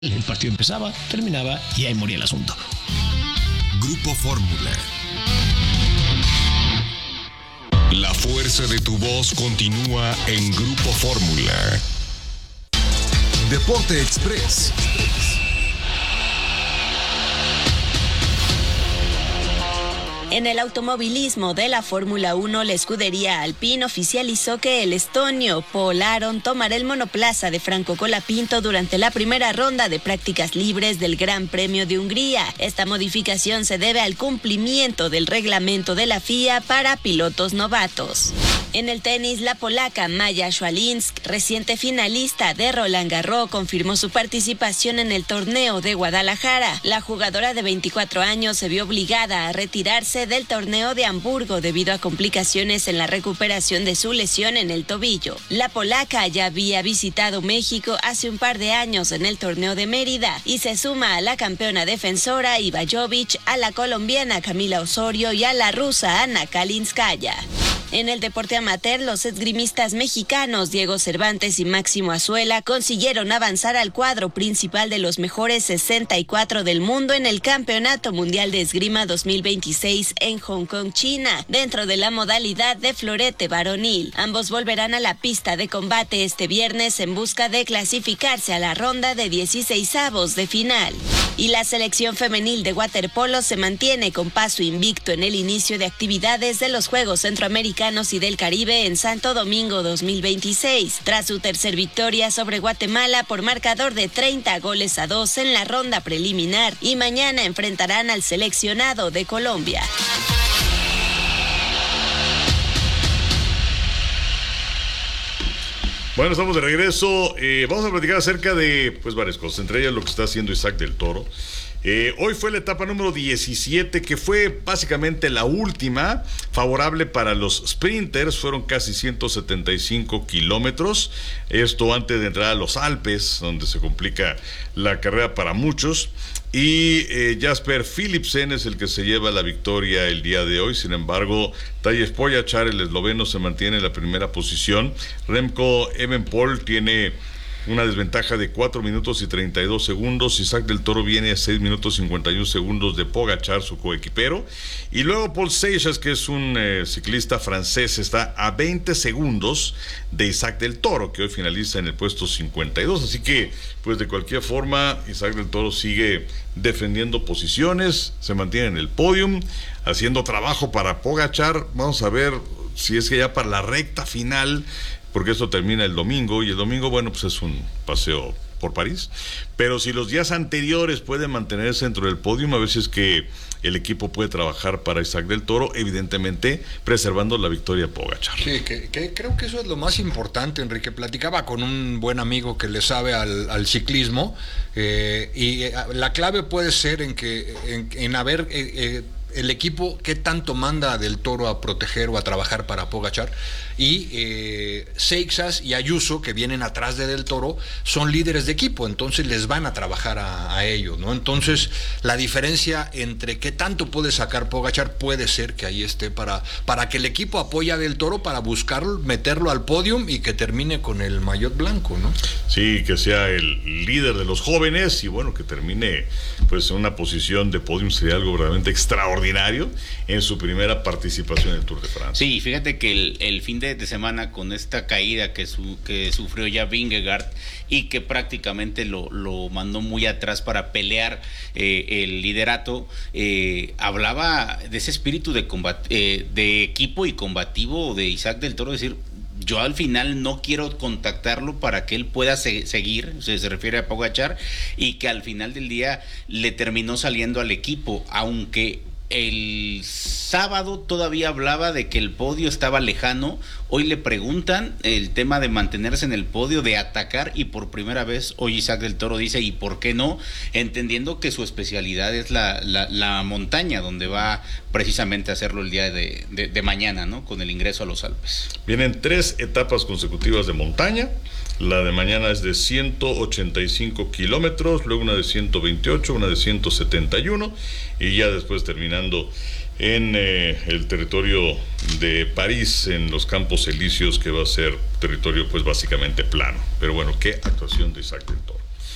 El partido empezaba, terminaba y ahí moría el asunto. Grupo Fórmula. La fuerza de tu voz continúa en Grupo Fórmula. Deporte Express. En el automovilismo de la Fórmula 1, la escudería Alpine oficializó que el estonio Paul Aron tomará el monoplaza de Franco Colapinto durante la primera ronda de prácticas libres del Gran Premio de Hungría. Esta modificación se debe al cumplimiento del reglamento de la FIA para pilotos novatos. En el tenis, la polaca Maja Swialinsk, reciente finalista de Roland Garros, confirmó su participación en el torneo de Guadalajara. La jugadora de 24 años se vio obligada a retirarse del torneo de Hamburgo debido a complicaciones en la recuperación de su lesión en el tobillo. La polaca ya había visitado México hace un par de años en el torneo de Mérida y se suma a la campeona defensora Iva Jovic, a la colombiana Camila Osorio y a la rusa Ana Kalinskaya. En el deporte amateur, los esgrimistas mexicanos Diego Cervantes y Máximo Azuela consiguieron avanzar al cuadro principal de los mejores 64 del mundo en el Campeonato Mundial de Esgrima 2026 en Hong Kong, China, dentro de la modalidad de florete varonil. Ambos volverán a la pista de combate este viernes en busca de clasificarse a la ronda de 16avos de final. Y la selección femenil de waterpolo se mantiene con paso invicto en el inicio de actividades de los Juegos Centroamericanos y del Caribe en Santo Domingo 2026, tras su tercer victoria sobre Guatemala por marcador de 30-2 en la ronda preliminar, y mañana enfrentarán al seleccionado de Colombia. Bueno, estamos de regreso. Vamos a platicar acerca de varias cosas, entre ellas lo que está haciendo Isaac del Toro. Hoy fue la etapa número 17, que fue básicamente la última, favorable para los sprinters. Fueron casi 175 kilómetros. Esto antes de entrar a los Alpes, donde se complica la carrera para muchos. Y Jasper Philipsen es el que se lleva la victoria el día de hoy. Sin embargo, Tadej Pogačar, el esloveno, se mantiene en la primera posición. Remco Evenepoel tiene una desventaja de 4 minutos y 32 segundos. Isaac del Toro viene a 6 minutos y 51 segundos de Pogačar, su coequipero. Y luego Paul Seixas, que es un ciclista francés, está a 20 segundos de Isaac del Toro, que hoy finaliza en el puesto 52. Así que, de cualquier forma, Isaac del Toro sigue defendiendo posiciones, se mantiene en el podium, haciendo trabajo para Pogačar. Vamos a ver si es que ya para la recta final, porque esto termina el domingo, y el domingo, es un paseo por París, pero si los días anteriores pueden mantenerse dentro del podio, a ver si es que el equipo puede trabajar para Isaac del Toro, evidentemente preservando la victoria Pogačar. Sí, que creo que eso es lo más importante, Enrique. Platicaba con un buen amigo que le sabe al ciclismo, y la clave puede ser en haber el equipo qué tanto manda del Toro a proteger o a trabajar para Pogačar, y Seixas y Ayuso, que vienen atrás de del Toro, son líderes de equipo, entonces les van a trabajar a ellos, ¿no? Entonces la diferencia entre qué tanto puede sacar Pogačar puede ser que ahí esté para que el equipo apoye a del Toro para buscar meterlo al podium y que termine con el maillot blanco, ¿no? Sí, que sea el líder de los jóvenes y que termine en una posición de podium. Sería algo verdaderamente extraordinario en su primera participación en el Tour de Francia. Sí, fíjate que el fin de semana, con esta caída que sufrió ya Vingegaard, y que prácticamente lo mandó muy atrás para pelear el liderato, hablaba de ese espíritu de equipo y combativo de Isaac del Toro, decir: yo al final no quiero contactarlo para que él pueda seguir, se refiere a Pogačar, y que al final del día le terminó saliendo al equipo, aunque el sábado todavía hablaba de que el podio estaba lejano. Hoy le preguntan el tema de mantenerse en el podio, de atacar, y por primera vez hoy Isaac del Toro dice: ¿y por qué no? Entendiendo que su especialidad es la montaña, donde va precisamente a hacerlo el día de mañana, ¿no? Con el ingreso a los Alpes. Vienen 3 etapas consecutivas de montaña. La de mañana es de 185 kilómetros, luego una de 128, una de 171, y ya después terminando en el territorio de París, en los Campos Elíseos, que va a ser territorio básicamente plano. Pero qué actuación de Isaac del Toro.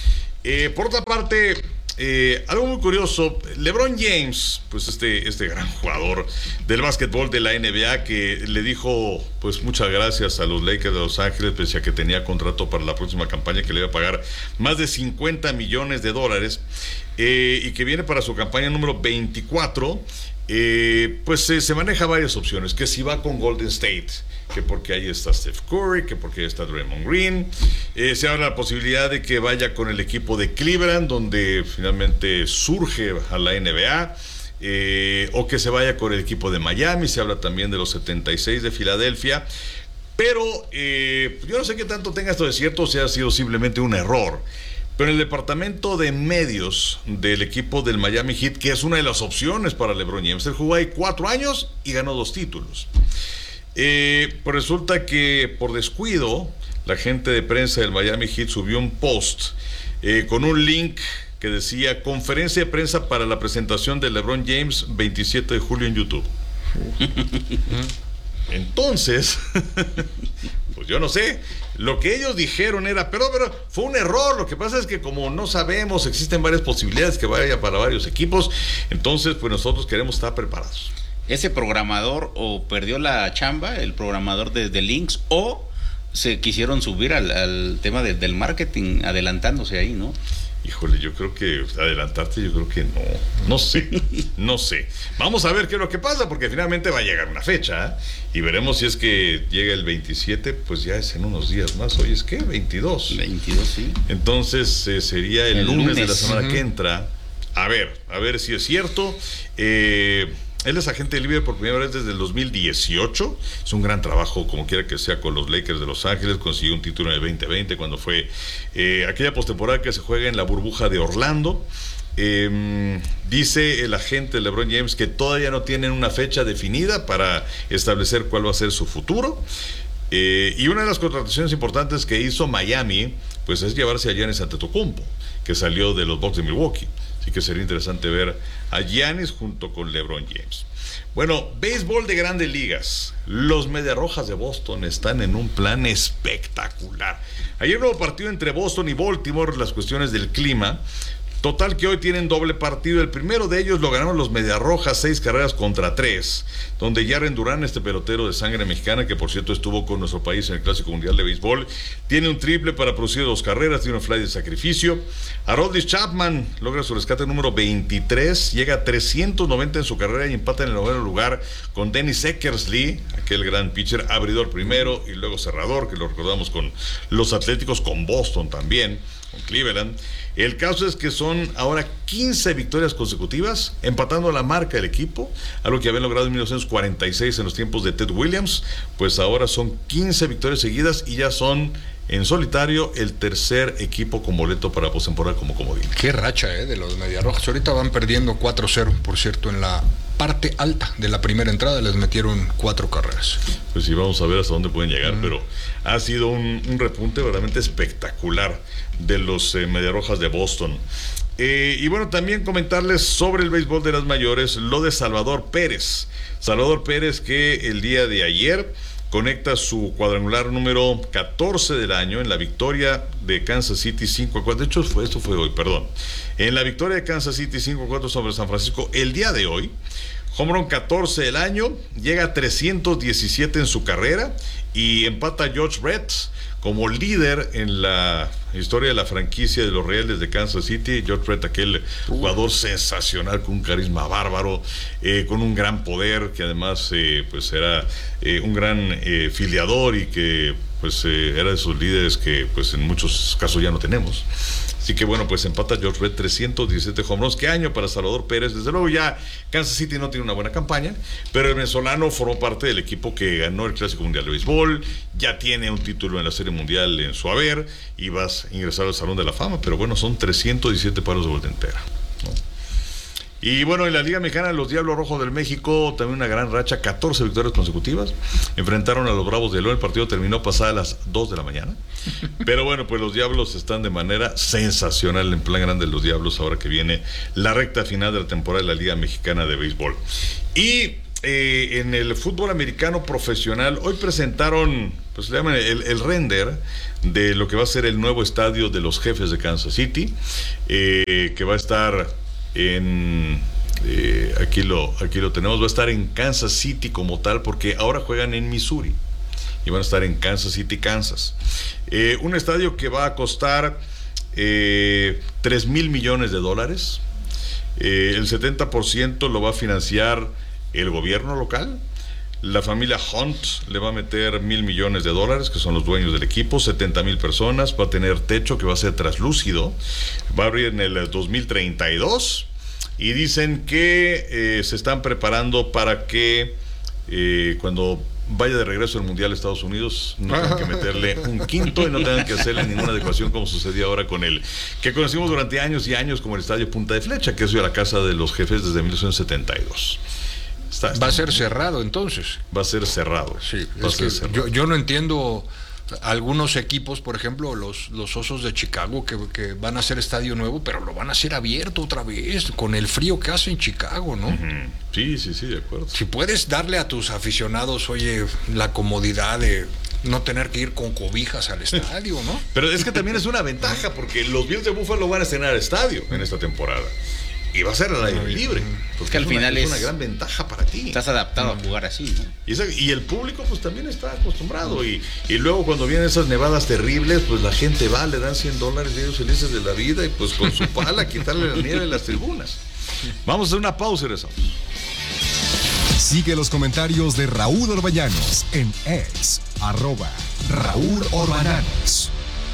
Por otra parte, algo muy curioso, LeBron James, pues este gran jugador del básquetbol de la NBA, que le dijo pues muchas gracias a los Lakers de Los Ángeles, pese a que tenía contrato para la próxima campaña que le iba a pagar más de $50 millones, y que viene para su campaña número 24. Pues se maneja varias opciones, que si va con Golden State, que porque ahí está Steph Curry, que porque ahí está Draymond Green, se habla la posibilidad de que vaya con el equipo de Cleveland, donde finalmente surge a la NBA, o que se vaya con el equipo de Miami. Se habla también de los 76 de Filadelfia, pero yo no sé qué tanto tenga esto de cierto, o sea, ha sido simplemente un error. Pero en el departamento de medios del equipo del Miami Heat, que es una de las opciones para LeBron James, él jugó ahí 4 años y ganó 2 títulos. Pues resulta que por descuido, la gente de prensa del Miami Heat subió un post con un link que decía: conferencia de prensa para la presentación de LeBron James 27 de julio en YouTube. Entonces, pues yo no sé, lo que ellos dijeron era, pero fue un error. Lo que pasa es que como no sabemos, existen varias posibilidades que vaya para varios equipos, entonces pues nosotros queremos estar preparados. Ese programador o perdió la chamba, el programador de links, o se quisieron subir al tema del marketing, adelantándose ahí, ¿no? Híjole, yo creo que adelantarte, yo creo que no sé. Vamos a ver qué es lo que pasa, porque finalmente va a llegar una fecha, y veremos si es que llega el 27, pues ya es en unos días más. Hoy es ¿qué? 22. 22, sí. Entonces sería el lunes de la semana que entra. A ver si es cierto. Él es agente libre por primera vez desde el 2018. Es un gran trabajo, como quiera que sea, con los Lakers de Los Ángeles. Consiguió un título en el 2020, cuando fue aquella postemporada que se juega en la burbuja de Orlando. Dice el agente LeBron James que todavía no tienen una fecha definida para establecer cuál va a ser su futuro. Y una de las contrataciones importantes que hizo Miami, pues es llevarse a Giannis Antetokounmpo, que salió de los Bucks de Milwaukee. Así que sería interesante ver a Giannis junto con LeBron James. Bueno, béisbol de Grandes Ligas. Los Mediarrojas de Boston están en un plan espectacular. Ayer hubo partido entre Boston y Baltimore, las cuestiones del clima. Total que hoy tienen doble partido. El primero de ellos lo ganaron los Mediarrojas 6-3, donde Jarren Duran, este pelotero de sangre mexicana, que por cierto estuvo con nuestro país en el Clásico Mundial de Béisbol, tiene un triple para producir 2 carreras, tiene un fly de sacrificio. Aroldis Chapman logra su rescate número 23, llega a 390 en su carrera y empata en el 9º lugar con Dennis Eckersley, aquel gran pitcher, abridor primero y luego cerrador, que lo recordamos con los Atléticos, con Boston también, con Cleveland. El caso es que son ahora 15 victorias consecutivas, empatando la marca del equipo, algo que habían logrado en 1946 en los tiempos de Ted Williams. Pues ahora son 15 victorias seguidas y ya son en solitario el tercer equipo con boleto para postemporada como comodín. Qué racha de los Mediarrojas. Ahorita van perdiendo 4-0, por cierto, en la parte alta de la primera entrada les metieron 4 carreras. Pues sí, vamos a ver hasta dónde pueden llegar, pero ha sido un repunte verdaderamente espectacular de los Mediarrojas de Boston. Y bueno, también comentarles sobre el béisbol de las mayores, lo de Salvador Pérez. Salvador Pérez, que el día de ayer conecta su cuadrangular número 14 del año en la victoria de Kansas City 5-4. De hecho, esto fue hoy, perdón. En la victoria de Kansas City 5-4 sobre San Francisco, el día de hoy, home run 14 del año, llega a 317 en su carrera y empata a George Brett como líder en la historia de la franquicia de los Reales de Kansas City. George Brett, aquel jugador sensacional con un carisma bárbaro, con un gran poder, que además pues era un gran filiador y que pues era de esos líderes que pues en muchos casos ya no tenemos. Así que bueno, pues empata George Brett, 317 home runs. ¿Qué año para Salvador Pérez? Desde luego ya Kansas City no tiene una buena campaña, pero el venezolano formó parte del equipo que ganó el Clásico Mundial de Béisbol, ya tiene un título en la Serie Mundial en su haber y vas a ingresar al Salón de la Fama, pero bueno, son 317 paros de vuelta entera, ¿no? Y bueno, en la Liga Mexicana, los Diablos Rojos del México, también una gran racha, 14 victorias consecutivas. Enfrentaron a los Bravos de León, el partido terminó pasada las 2 de la mañana. Pero bueno, pues los Diablos están de manera sensacional, en plan grande los Diablos, ahora que viene la recta final de la temporada de la Liga Mexicana de Béisbol. Y en el fútbol americano profesional, hoy presentaron, pues le llaman el render de lo que va a ser el nuevo estadio de los Jefes de Kansas City, que va a estar en... aquí lo tenemos, va a estar en Kansas City como tal, porque ahora juegan en Missouri y van a estar en Kansas City, Kansas. Un estadio que va a costar $3,000 millones. El 70% lo va a financiar el gobierno local. La familia Hunt le va a meter $1,000 millones, que son los dueños del equipo, 70,000 personas, va a tener techo que va a ser translúcido, va a abrir en el 2032 y dicen que se están preparando para que cuando vaya de regreso al Mundial a Estados Unidos no tengan que meterle un quinto y no tengan que hacerle ninguna adecuación como sucedió ahora con el que conocimos durante años y años como el Estadio Punta de Flecha, que es la casa de los Jefes desde 1972. Va a ser cerrado entonces. Va a ser cerrado. Sí, va a ser cerrado. Yo no entiendo algunos equipos, por ejemplo, los Osos de Chicago, que van a hacer estadio nuevo, pero lo van a hacer abierto otra vez, con el frío que hace en Chicago, ¿no? Uh-huh. Sí, de acuerdo. Si puedes darle a tus aficionados, oye, la comodidad de no tener que ir con cobijas al estadio, ¿no? Pero es que también es una ventaja, porque los Bills de Buffalo van a estrenar estadio en esta temporada. Y va a ser al aire libre. Porque que al final es una gran ventaja para ti. Estás adaptado a jugar así, ¿no? Y el público pues también está acostumbrado. Y luego cuando vienen esas nevadas terribles, pues la gente va, le dan $100 y ellos felices de la vida y pues con su pala quitarle la nieve en las tribunas. Vamos a hacer una pausa y regresamos. Sigue los comentarios de Raúl Orbañanos en X, @Raúl Orbañanos.